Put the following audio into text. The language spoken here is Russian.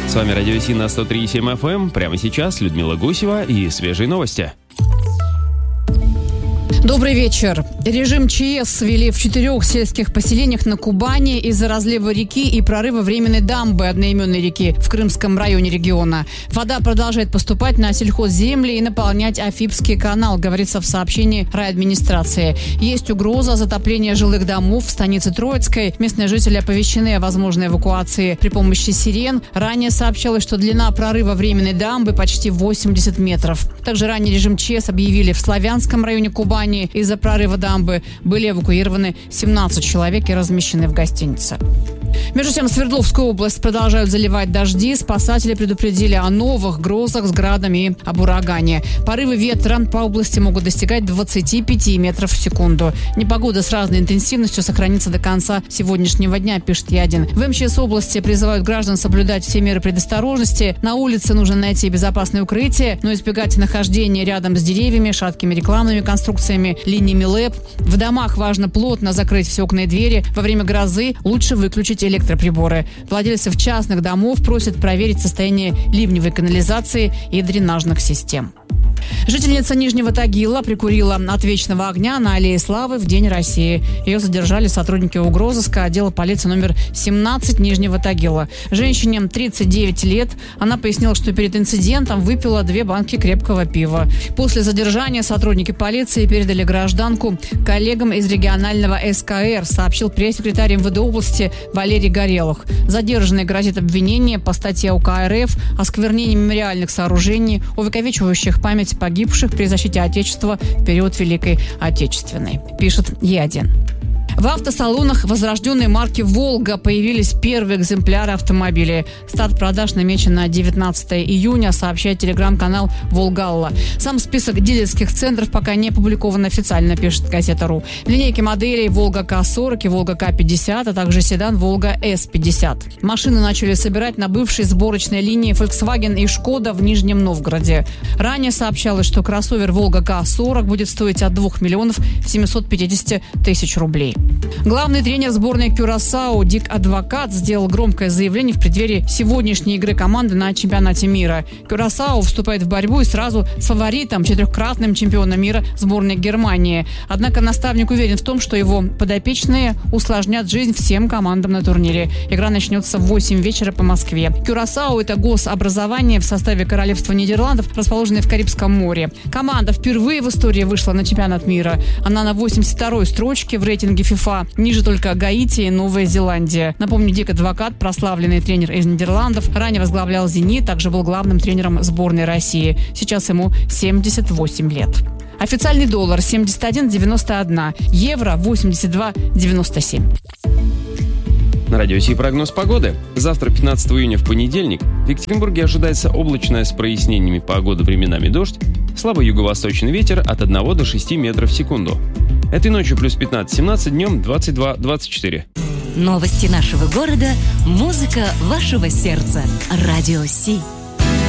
С вами Радио Си на 103,7 FM. Прямо сейчас Людмила Гусева и свежие новости. Добрый вечер. Режим ЧС ввели в 4 сельских поселениях на Кубани из-за разлива реки и прорыва временной дамбы одноименной реки в Крымском районе региона. Вода продолжает поступать на сельхозземли и наполнять Афипский канал, говорится в сообщении райадминистрации. Есть угроза затопления жилых домов в станице Троицкой. Местные жители оповещены о возможной эвакуации при помощи сирен. Ранее сообщалось, что длина прорыва временной дамбы почти 80 метров. Также ранее режим ЧС объявили в Славянском районе Кубани. Из-за прорыва дамбы были эвакуированы 17 человек и размещены в гостинице. Между тем, Свердловскую область продолжают заливать дожди. Спасатели предупредили о новых грозах с градами и об урагане. Порывы ветра по области могут достигать 25 метров в секунду. Непогода с разной интенсивностью сохранится до конца сегодняшнего дня, пишет Ядин. В МЧС области призывают граждан соблюдать все меры предосторожности. На улице нужно найти безопасное укрытие, но избегать нахождения рядом с деревьями, шаткими рекламными конструкциями, линиями ЛЭП. В домах важно плотно закрыть все окна и двери. Во время грозы лучше выключить электроприборы. Владельцев частных домов просят проверить состояние ливневой канализации и дренажных систем. Жительница Нижнего Тагила прикурила от вечного огня на Аллее Славы в День России. Ее задержали сотрудники угрозыска отдела полиции номер 17 Нижнего Тагила. Женщине 39 лет. Она пояснила, что перед инцидентом выпила 2 банки крепкого пива. После задержания сотрудники полиции передали гражданку коллегам из регионального СКР, сообщил пресс-секретарь МВД области Валерий Горелых. Задержанной грозит обвинение по статье УК РФ «Осквернение мемориальных сооружений, увековечивающих память погибших при защите Отечества в период Великой Отечественной», пишет Ядин. В автосалонах возрожденной марки «Волга» появились первые экземпляры автомобилей. Старт продаж намечен на 19 июня, сообщает телеграм-канал «Волгалла». Сам список дилерских центров пока не опубликован официально, пишет газета.ру. В линейке моделей «Волга К40» и «Волга К50», а также седан «Волга С50». Машины начали собирать на бывшей сборочной линии Volkswagen и Шкода в Нижнем Новгороде. Ранее сообщалось, что кроссовер «Волга К40» будет стоить от 2 миллионов 750 тысяч рублей. Главный тренер сборной Кюрасао Дик Адвокат сделал громкое заявление в преддверии сегодняшней игры команды на чемпионате мира. Кюрасао вступает в борьбу и сразу с фаворитом, 4-кратным чемпионом мира сборной Германии. Однако наставник уверен в том, что его подопечные усложнят жизнь всем командам на турнире. Игра начнется в 8 вечера по Москве. Кюрасао – это гособразование в составе Королевства Нидерландов, расположенное в Карибском море. Команда впервые в истории вышла на чемпионат мира. Она на 82-й строчке в рейтинге ФИФА. Ниже только Гаити и Новая Зеландия. Напомню, Дик Адвокат, прославленный тренер из Нидерландов, ранее возглавлял «Зенит», также был главным тренером сборной России. Сейчас ему 78 лет. Официальный доллар 71,91, евро 82,97. На Радио Си прогноз погоды. Завтра, 15 июня, в понедельник, в Екатеринбурге ожидается облачная с прояснениями погода, временами дождь, слабый юго-восточный ветер от 1 до 6 метров в секунду. Этой ночью плюс 15-17, днем 22-24. Новости нашего города, музыка вашего сердца. Радио Си.